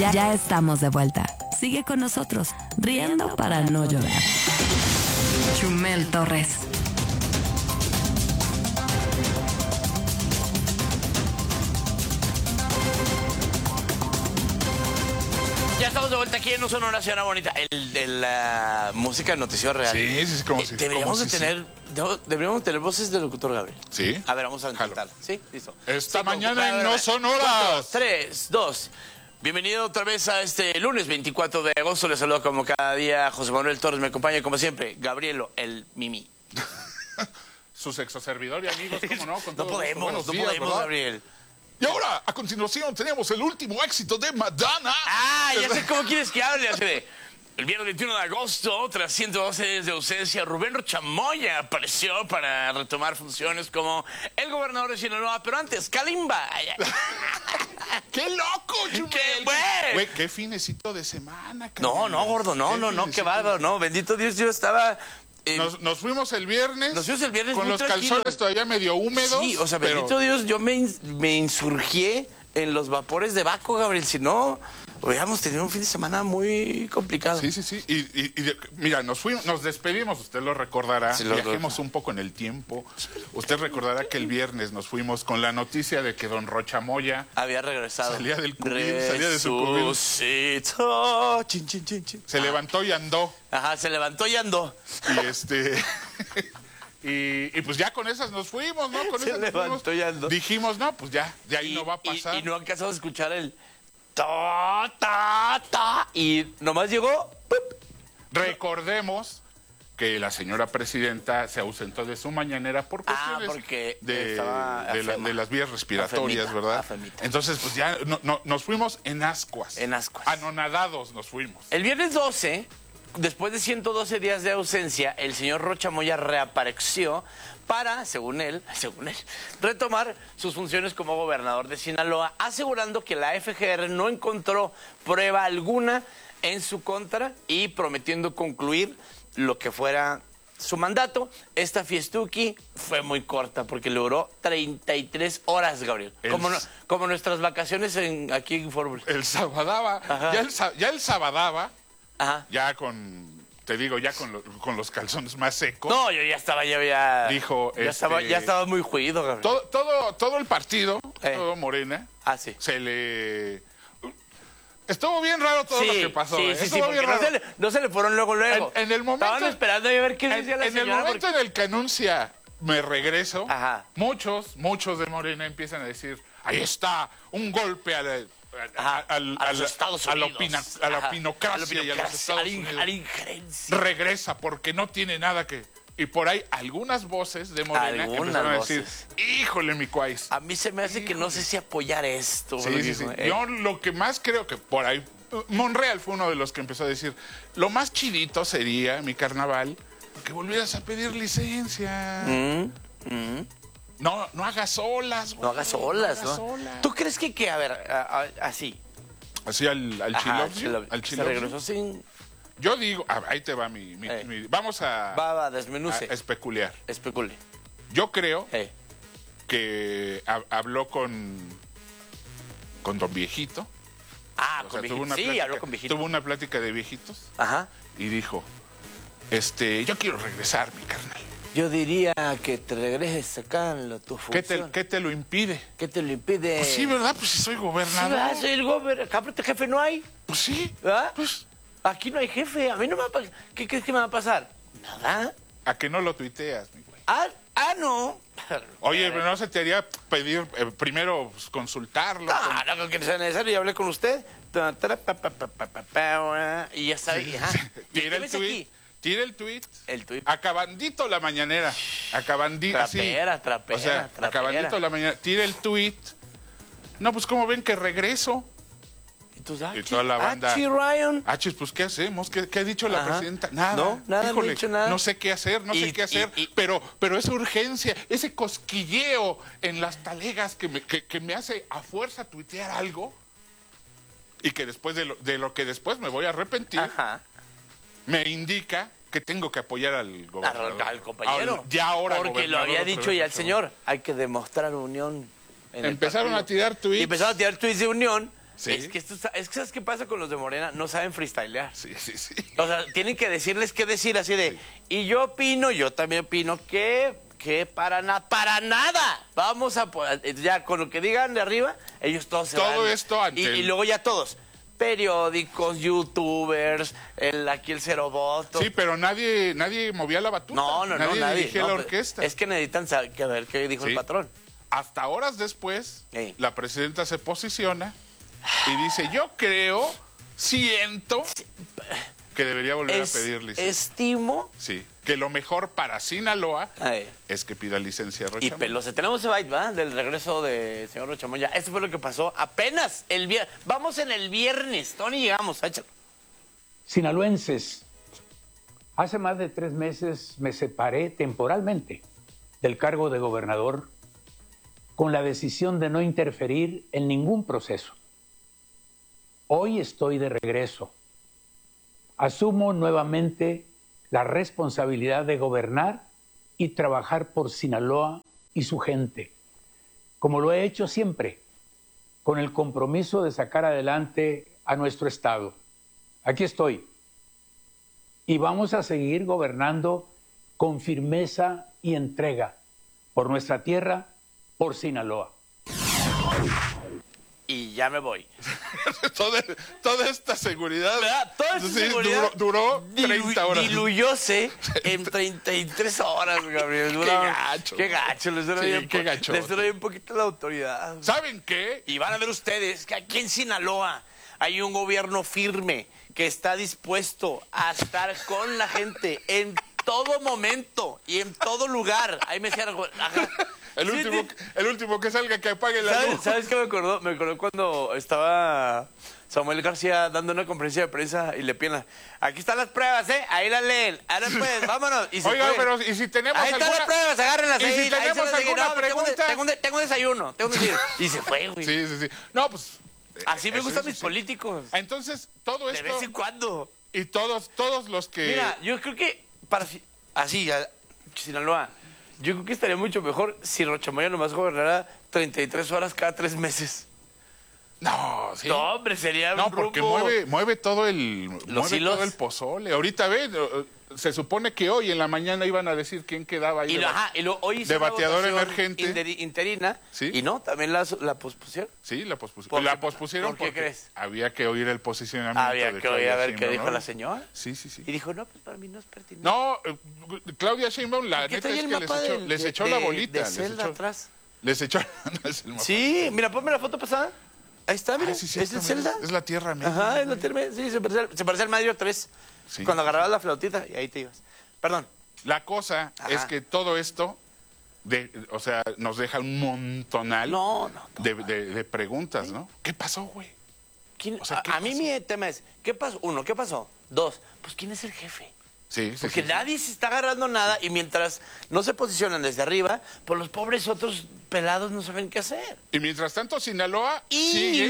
Ya estamos de vuelta. Sigue con nosotros, riendo para no llorar. Chumel Torres. Ya estamos de vuelta aquí en Un Sonora, señora bonita. El de la música de Noticiero Real. Sí, como si... Deberíamos tener voces del locutor Gabriel. Sí. A ver, vamos a intentar. Sí, listo. Esta mañana en No Sonoras. 3, 2. Bienvenido otra vez a este lunes 24 de agosto. Les saludo como cada día José Manuel Torres. Me acompaña como siempre Gabrielo, el Mimi. Su sexoservidor y amigos, ¿cómo no? Con No podemos, Gabriel. Y ahora, a continuación, tenemos el último éxito de Madonna. Ah, ya sé cómo quieres que hable. El viernes 21 de agosto, tras 112 días de ausencia, Rubén Rochamoya apareció para retomar funciones como el gobernador de Sinaloa, pero antes, Kalimba. ¡Qué loco, Chumel! ¡Qué bueno! Güey, qué finecito de semana, No, gordo, no, qué bárbaro, no, bendito Dios, yo estaba... Nos fuimos el viernes. Nos fuimos el viernes con muy los tranquilos. calzones todavía medio húmedos. Sí, o sea, pero... bendito Dios, yo me insurgié en los vapores de Baco, Gabriel, si no... Hubiéramos tenido un fin de semana muy complicado. Sí. Mira, nos despedimos, usted lo recordará. Sí, Viajemos un poco en el tiempo. Usted recordará que el viernes nos fuimos con la noticia de que don Rochamoya había regresado. Salía del cubil, salía de su cubil. Resucitó. Chin, chin, chin, chin. Se levantó y andó. Ajá, se levantó y andó. Y pues ya con esas nos fuimos, ¿no? Con Se esas levantó y andó. Dijimos, no, pues ya, de ahí no va a pasar. Y no alcanzamos a escuchar el... Y nomás llegó... ¡pup! Recordemos que la señora presidenta se ausentó de su mañanera por cuestiones porque de las vías respiratorias, afemita, ¿verdad? afemita. Entonces, pues ya nos fuimos en ascuas. En ascuas. Anonadados nos fuimos. El viernes 12, después de 112 días de ausencia, el señor Rochamoya reapareció para, según él, retomar sus funciones como gobernador de Sinaloa, asegurando que la FGR no encontró prueba alguna en su contra y prometiendo concluir lo que fuera su mandato. Esta fiestuki fue muy corta porque duró 33 horas, Gabriel. Como nuestras vacaciones aquí en Fórmula. El Sabadaba, ya el Sabadaba, Ajá. ya con... Te digo, ya con los calzones más secos. No, yo ya estaba, ya dijo, ya estaba muy juido, Gabriel. Todo el partido, todo Morena, sí. se le... Estuvo bien raro todo lo que pasó. Sí, porque no se le fueron luego. En el momento... Estaban esperando a ver qué decía la señora. En el momento en el que anuncia me regreso, Ajá. muchos de Morena empiezan a decir, ahí está, un golpe a los Estados Unidos. a la pinocracia y a los Estados Unidos. A la injerencia. Regresa porque no tiene nada que... Y por ahí algunas voces de Morena empezaron a decir, híjole, mi cuáis. A mí se me hace que no sé si apoyar esto. Sí. Yo lo que más creo que por ahí... Monreal fue uno de los que empezó a decir, lo más chidito sería, mi carnaval, que volvieras a pedir licencia. No hagas olas, güey. No hagas olas, ¿no? Olas. ¿Tú crees que a ver, así? Así al Chilopsi. Se regresó sin... Yo digo, ahí te va vamos a desmenuce. A especular. Especule. Yo creo que habló con don Viejito. Con Viejito. Habló con Viejito. Tuvo una plática de viejitos. Ajá. Y dijo, yo quiero regresar, mi carnal. Yo diría que te regreses acá en tu función. ¿Qué te lo impide? ¿Qué te lo impide? Pues sí, ¿verdad? Pues si soy gobernador. Sí, soy el gobernador. Acá aparte jefe no hay. Pues sí. ¿Verdad? Pues... Aquí no hay jefe. A mí no me va a pasar. ¿Qué crees que me va a pasar? Nada. ¿A que no lo tuiteas, mi güey? No. Oye, pero no se te haría pedir primero consultarlo. No que sea necesario. Ya hablé con usted. Y ya está. Tira el tweet. Tira el tweet. El tweet. Acabandito la mañanera. Acabandito. Trapera. O sea, acabandito la mañanera. Tira el tweet. No, pues ¿cómo ven que regreso? Y toda la banda. Ryan. Pues ¿qué hacemos? ¿Qué ha dicho la presidenta? Nada. Nada, Híjole, no ha dicho nada. No sé qué hacer, pero esa urgencia, ese cosquilleo en las talegas que me hace a fuerza tuitear algo y que después de lo que después me voy a arrepentir, me indica que tengo que apoyar al gobernador. Al compañero. Porque lo había dicho ya el señor. Hay que demostrar unión. Empezaron a tirar tweets. Empezaron a tirar tweets de unión. Sí. Es que ¿sabes qué pasa con los de Morena? No saben freestylear. Sí. O sea, tienen que decirles qué decir así de, y yo opino, yo también opino que para nada. Vamos a, ya con lo que digan de arriba, ellos todos se van. Todo esto ante y luego ya todos. Periódicos, youtubers, aquí el Cero Voto. Sí, pero nadie movía la batuta. Nadie dirigía la orquesta. Es que necesitan saber qué dijo el patrón. Hasta horas después, Sí. la presidenta se posiciona y dice, yo siento que debería volver a pedir licencia. Estimo. Sí, que lo mejor para Sinaloa Ay. es que pida licencia Rocha Y Moya. Pelosi. Tenemos ese byte, ¿va? Del regreso del señor Rocha Moya. Esto fue lo que pasó apenas el viernes. Vamos en el viernes. Tony, llegamos. Échalo. Sinaloenses, hace más de 3 meses me separé temporalmente del cargo de gobernador con la decisión de no interferir en ningún proceso. Hoy estoy de regreso. Asumo nuevamente la responsabilidad de gobernar y trabajar por Sinaloa y su gente, como lo he hecho siempre, con el compromiso de sacar adelante a nuestro Estado. Aquí estoy. Y vamos a seguir gobernando con firmeza y entrega por nuestra tierra, por Sinaloa. Y ya me voy. toda esta seguridad, ¿Verdad? Toda esta seguridad duró 30 horas. Diluyóse en 33 horas, Gabriel. Qué gacho. Les doy un poquito la autoridad. ¿Saben qué? Y van a ver ustedes que aquí en Sinaloa hay un gobierno firme que está dispuesto a estar con la gente en todo momento y en todo lugar. Ahí me decían... El último que salga que apague la luz. ¿Sabes qué me acordó? Me acordó cuando estaba Samuel García dando una conferencia de prensa y le piden, aquí están las pruebas, ahí las leen, ahora pues, vámonos. Y Oiga, pero ¿y si tenemos ahí están las pruebas, agárrenlas. ¿Y si tenemos alguna pregunta? Tengo un desayuno. Y se fue, güey. Sí. No, pues... Así me gustan mis políticos. Entonces, todo esto... De vez en cuando. Y todos los que... Mira, yo creo que Sinaloa, yo creo que estaría mucho mejor si Rocha Moya nomás gobernara 33 horas cada 3 meses. No, sí. No, hombre, sería No, un porque rumbo. mueve todo el hilos. todo el pozole. Ahorita se supone que hoy en la mañana iban a decir quién quedaba ahí. Y lo hoy hizo de una bateador votación emergente. interina. ¿Sí? Y no, también la pospusieron. Sí, la pospusieron. ¿Por qué porque crees? había que oír el posicionamiento. Había que oír a ver qué dijo ¿no? la señora. Sí. Y dijo, no, pues para mí no es pertinente. No, Claudia Sheinbaum, la ¿Qué neta trae es el que mapa les echó la bolita. De Zelda atrás. Les echó... no es el mapa. Sí, mira, ponme la foto pasada. Ahí está, mira. Sí, ¿Es el Zelda? Es la Tierra Media. Ajá, es la Tierra Media. Sí, se parece al Mario 3. Sí. Cuando agarrabas la flautita y ahí te ibas. Perdón. La cosa es que todo esto, o sea, nos deja un montonal de preguntas, ¿no? ¿Qué pasó, güey? O sea, a mí mi tema es, ¿qué pasó? 1, ¿qué pasó? 2, pues ¿quién es el jefe? Sí. Porque nadie se está agarrando nada y mientras no se posicionan desde arriba, pues los pobres otros pelados no saben qué hacer. Y mientras tanto, Sinaloa Y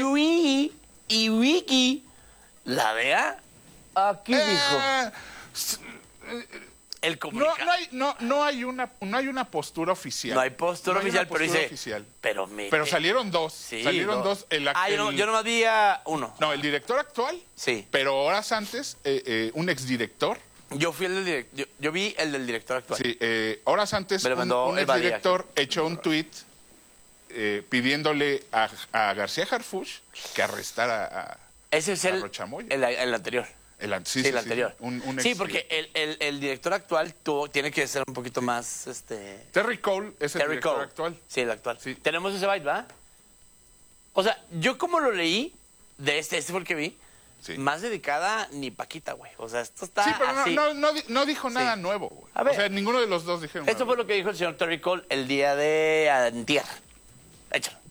Wiki, la DEA, aquí dijo. El comunicado. No hay una postura oficial. No hay postura oficial, pero dice. Oficial. Pero salieron dos. Sí, salieron dos. Yo nomás vi a uno. No, el director actual. Sí. Pero horas antes, un exdirector. Yo fui el del yo vi el del director actual. Sí, horas antes un exdirector echó un tuit pidiéndole a García Harfuch que arrestara Ese es a Rocha Moya. el anterior. El anterior. Un porque el director actual tiene que ser un poquito más... Terry Cole es el director Cole. actual. Sí, el actual. Sí. Tenemos ese byte, ¿va? O sea, yo como lo leí, de este fue el que vi, más dedicada ni Paquita, güey. O sea, esto está Sí, pero así. no dijo nada nuevo, güey. A ver. O sea, ninguno de los dos dijeron Esto fue lo que dijo el señor Terry Cole el día de antier. Échalo.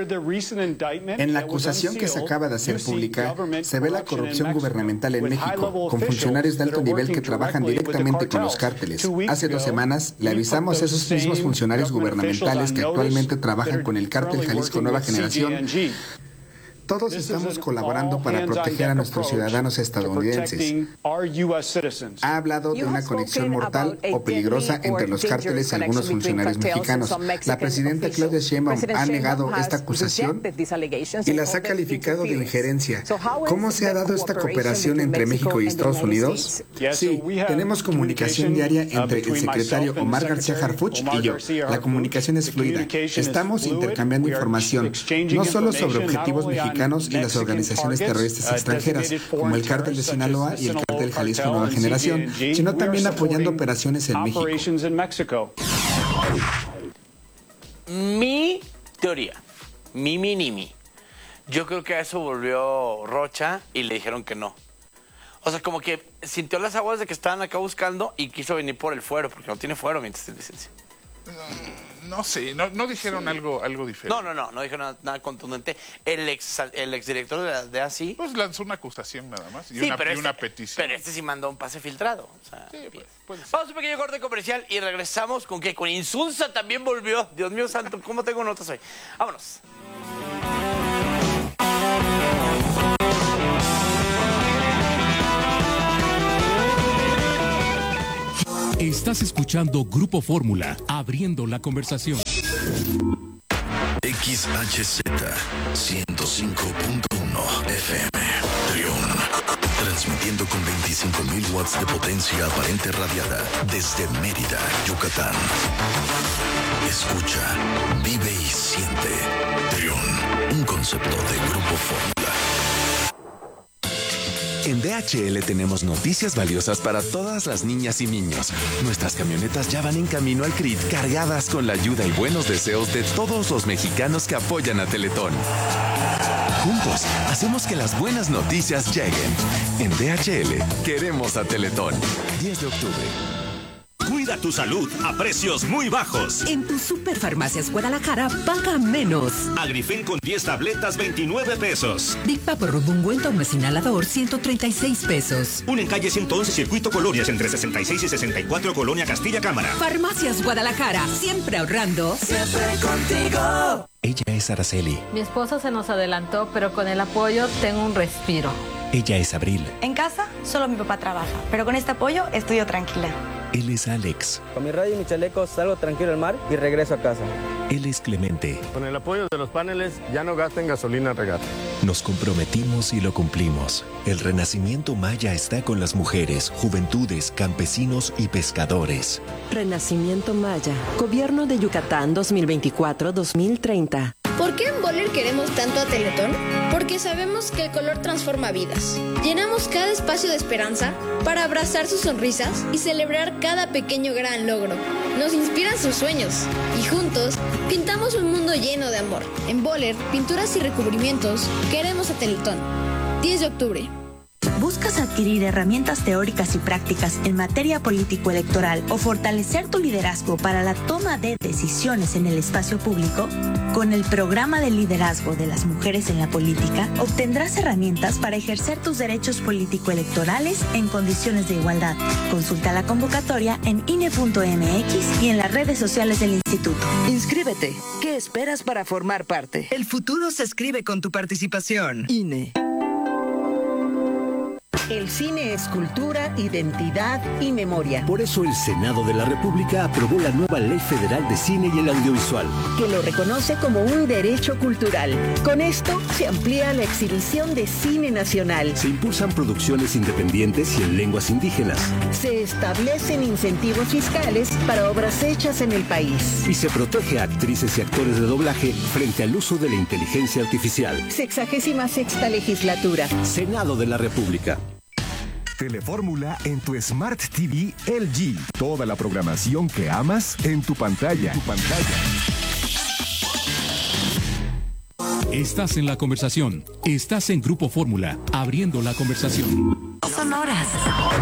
En la acusación que se acaba de hacer pública, se ve la corrupción gubernamental en México, con funcionarios de alto nivel que trabajan directamente con los cárteles. Hace 2 semanas le avisamos a esos mismos funcionarios gubernamentales que actualmente trabajan con el cártel Jalisco Nueva Generación Todos estamos colaborando para proteger a nuestros ciudadanos estadounidenses. Ha hablado de una conexión mortal o peligrosa entre los cárteles y algunos funcionarios mexicanos. La presidenta Claudia Sheinbaum ha negado esta acusación y las ha calificado de injerencia. ¿Cómo se ha dado esta cooperación entre México y Estados Unidos? Sí, tenemos comunicación diaria entre el secretario Omar García Harfuch y yo. La comunicación es fluida. Estamos intercambiando información, no solo sobre objetivos mexicanos y las organizaciones terroristas extranjeras, como el Cártel de Sinaloa y el Cártel Jalisco Nueva Generación, sino también apoyando operaciones en México. Mi teoría, mi. Yo creo que a eso volvió Rocha y le dijeron que no. O sea, como que sintió las aguas de que estaban acá buscando y quiso venir por el fuero, porque no tiene fuero mientras tiene licencia. No sé, no dijeron algo diferente. No dijeron nada contundente. El exdirector de ASI... Pues lanzó una acusación nada más y una petición. Pero este sí mandó un pase filtrado. O sea, sí, pues, vamos a un pequeño corte comercial y regresamos con que con Insulsa también volvió. Dios mío santo, ¿cómo tengo notas hoy? Vámonos. Estás escuchando Grupo Fórmula, abriendo la conversación. XHZ 105.1 FM, Trión. Transmitiendo con 25.000 watts de potencia aparente radiada desde Mérida, Yucatán. Escucha, vive y siente. Trión, un concepto de Grupo Fórmula. En DHL tenemos noticias valiosas para todas las niñas y niños. Nuestras camionetas ya van en camino al CRIT cargadas con la ayuda y buenos deseos de todos los mexicanos que apoyan a Teletón. Juntos, hacemos que las buenas noticias lleguen. En DHL, queremos a Teletón. 10 de octubre. Cuida tu salud a precios muy bajos. En tu Superfarmacias Guadalajara, paga menos. Agrifen con 10 tabletas, 29 pesos. Big Vaporub ungüento mes inhalador, 136 pesos. Un en calle 111, Circuito Colonias, entre 66 y 64, Colonia Castilla Cámara. Farmacias Guadalajara, siempre ahorrando. Siempre contigo. Ella es Araceli. Mi esposo se nos adelantó, pero con el apoyo tengo un respiro. Ella es Abril. En casa, solo mi papá trabaja, pero con este apoyo estoy tranquila. Él es Alex. Con mi radio y mi chaleco salgo tranquilo al mar y regreso a casa. Él es Clemente. Con el apoyo de los paneles ya no gasten gasolina regata. Nos comprometimos y lo cumplimos. El Renacimiento Maya está con las mujeres, juventudes, campesinos y pescadores. Renacimiento Maya. Gobierno de Yucatán 2024-2030. ¿Por qué en Boller queremos tanto a Teletón? Porque sabemos que el color transforma vidas. Llenamos cada espacio de esperanza para abrazar sus sonrisas y celebrar cada pequeño gran logro. Nos inspiran sus sueños y juntos pintamos un mundo lleno de amor. En Boller, pinturas y recubrimientos, queremos a Teletón. 10 de octubre. ¿Buscas adquirir herramientas teóricas y prácticas en materia político-electoral o fortalecer tu liderazgo para la toma de decisiones en el espacio público? Con el programa de liderazgo de las mujeres en la política, obtendrás herramientas para ejercer tus derechos político-electorales en condiciones de igualdad. Consulta la convocatoria en INE.mx y en las redes sociales del instituto. Inscríbete. ¿Qué esperas para formar parte? El futuro se escribe con tu participación. INE. El cine es cultura, identidad y memoria. Por eso el Senado de la República aprobó la nueva Ley Federal de Cine y el Audiovisual, que lo reconoce como un derecho cultural. Con esto se amplía la exhibición de cine nacional. Se impulsan producciones independientes y en lenguas indígenas. Se establecen incentivos fiscales para obras hechas en el país. Y se protege a actrices y actores de doblaje frente al uso de la inteligencia artificial. 66ª legislatura. Senado de la República. Telefórmula en tu Smart TV LG. Toda la programación que amas en tu pantalla. Estás en la conversación. Estás en Grupo Fórmula, abriendo la conversación. Sonoras.